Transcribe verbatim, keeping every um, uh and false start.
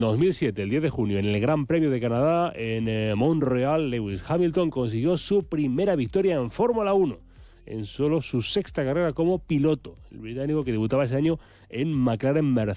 dos mil siete, el diez de junio, en el Gran Premio de Canadá, en eh, Montreal, Lewis Hamilton consiguió su primera victoria en Fórmula uno, en solo su sexta carrera como piloto. El británico, que debutaba ese año en McLaren Mercedes.